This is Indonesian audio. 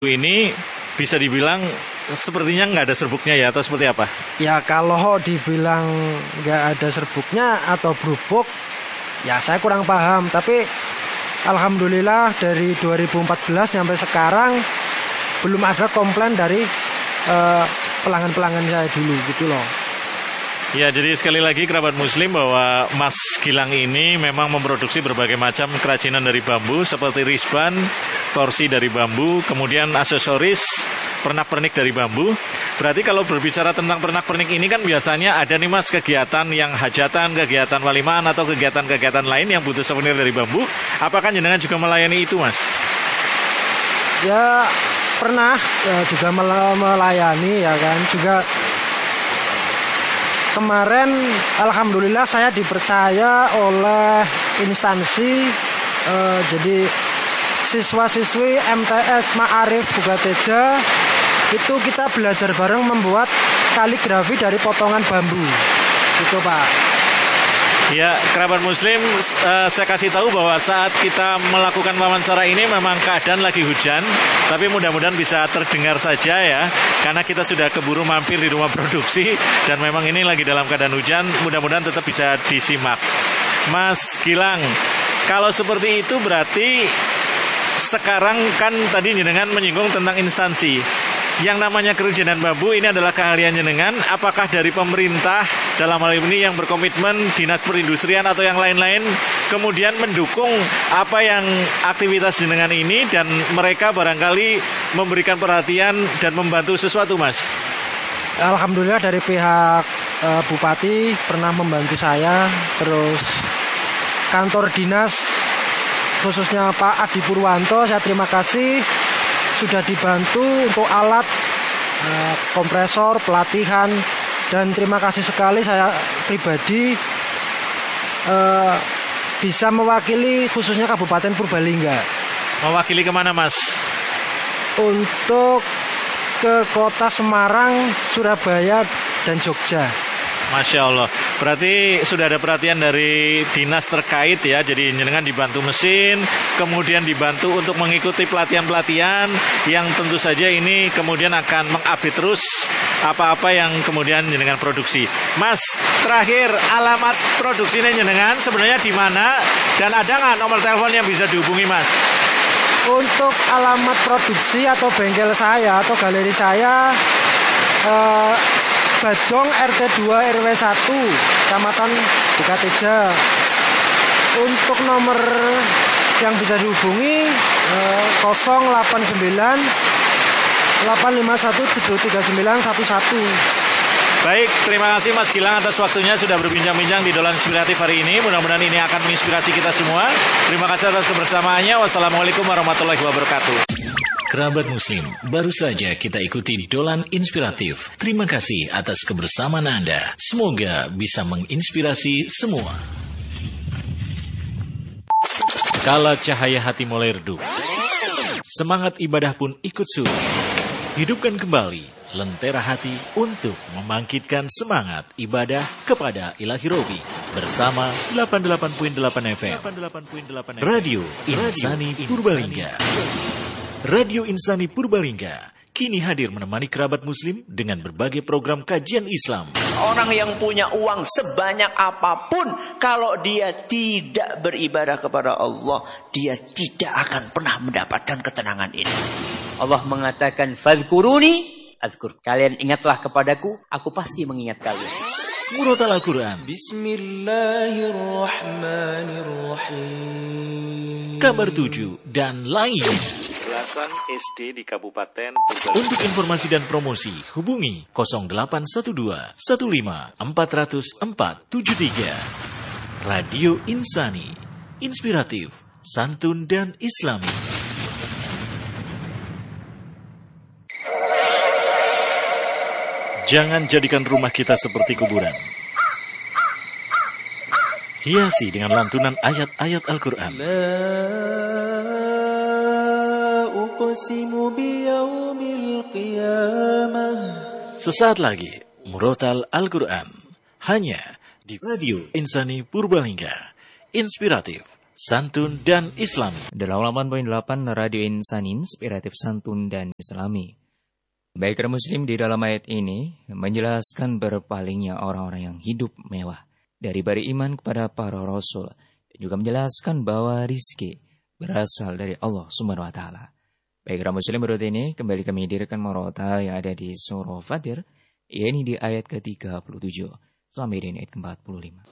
Ini bisa dibilang sepertinya nggak ada serbuknya ya, atau seperti apa? Ya kalau dibilang nggak ada serbuknya atau berubuk, ya saya kurang paham. Tapi alhamdulillah dari 2014 sampai sekarang belum ada komplain dari pelanggan-pelanggan saya dulu gitu loh. Ya, jadi sekali lagi kerabat muslim bahwa Mas Gilang ini memang memproduksi berbagai macam kerajinan dari bambu seperti risban, torsi dari bambu, kemudian aksesoris, pernak-pernik dari bambu. Berarti kalau berbicara tentang pernak-pernik ini kan biasanya ada nih Mas kegiatan yang hajatan, kegiatan walimaan atau kegiatan-kegiatan lain yang butuh souvenir dari bambu. Apakah jenengan juga melayani itu, Mas? Ya pernah ya, juga melayani ya kan juga. Kemarin alhamdulillah saya dipercaya oleh instansi jadi siswa-siswi MTS Ma'arif Bugateja itu kita belajar bareng membuat kaligrafi dari potongan bambu. Gitu Pak. Ya, kerabat muslim, saya kasih tahu bahwa saat kita melakukan wawancara ini memang keadaan lagi hujan, tapi mudah-mudahan bisa terdengar saja ya, karena kita sudah keburu mampir di rumah produksi dan memang ini lagi dalam keadaan hujan, mudah-mudahan tetap bisa disimak. Mas Gilang, kalau seperti itu berarti sekarang kan tadi jenengan menyinggung tentang instansi. Yang namanya kerajinan bambu ini adalah keahlian jenengan. Apakah dari pemerintah dalam hal ini yang berkomitmen dinas perindustrian atau yang lain-lain kemudian mendukung apa yang aktivitas jenengan ini dan mereka barangkali memberikan perhatian dan membantu sesuatu, Mas? Alhamdulillah dari pihak Bupati pernah membantu saya, terus kantor dinas khususnya Pak Adi Purwanto saya terima kasih sudah dibantu untuk alat, kompresor, pelatihan, dan terima kasih sekali saya pribadi bisa mewakili khususnya Kabupaten Purbalingga. Mewakili kemana, Mas? Untuk ke kota Semarang, Surabaya, dan Jogja. Masya Allah, berarti sudah ada perhatian dari dinas terkait ya. Jadi jenengan dibantu mesin, kemudian dibantu untuk mengikuti pelatihan-pelatihan yang tentu saja ini kemudian akan mengupdate terus apa-apa yang kemudian jenengan produksi. Mas, terakhir alamat produksinya jenengan sebenarnya di mana dan ada nggak nomor telepon yang bisa dihubungi, Mas? Untuk alamat produksi atau bengkel saya atau galeri saya Bajong RT 2 RW 1 Kecamatan Bugateja. Untuk nomor yang bisa dihubungi 089 851 73911. Baik, terima kasih Mas Gilang atas waktunya sudah berbincang-bincang di Dolan Inspiratif hari ini. Mudah-mudahan ini akan menginspirasi kita semua. Terima kasih atas kebersamaannya. Wassalamualaikum warahmatullahi wabarakatuh. Kerabat muslim, baru saja kita ikuti Dolan Inspiratif. Terima kasih atas kebersamaan Anda. Semoga bisa menginspirasi semua. Kala cahaya hati mulai redup, semangat ibadah pun ikut surut. Hidupkan kembali lentera hati untuk membangkitkan semangat ibadah kepada Ilahi Robi bersama 88.8 FM Radio Insani Purbalingga. Radio Insani Purbalingga kini hadir menemani kerabat muslim dengan berbagai program kajian Islam. Orang yang punya uang sebanyak apapun, kalau dia tidak beribadah kepada Allah, dia tidak akan pernah mendapatkan ketenangan ini. Allah mengatakan, "Fadhkuruni adzkur." Kalian ingatlah kepadaku, aku pasti mengingat kalian. Murotal Al-Quran, Bismillahirrahmanirrahim. Kabar 7 dan lainnya. Belasan SD di Kabupaten Purbalingga. Untuk informasi dan promosi hubungi 0812 15 400 473. Radio Insani, inspiratif, santun dan islami. Jangan jadikan rumah kita seperti kuburan. Hiasi dengan lantunan ayat-ayat Al-Quran. Sesaat lagi, Murotal Al-Quran. Hanya di Radio Insani Purbalingga. Inspiratif, santun dan Islami. 88.8 Radio Insanin, inspiratif santun dan Islami. Baik kaum muslim, di dalam ayat ini menjelaskan berpalingnya orang-orang yang hidup mewah dari beriman kepada para rasul, dan juga menjelaskan bahwa rizki berasal dari Allah Subhanahu wa taala. Baik kaum muslim, berikut ini kembali kami hadirkan murotal yang ada di surah Fatir, yakni di ayat ke-37 sampai di ayat ke-45.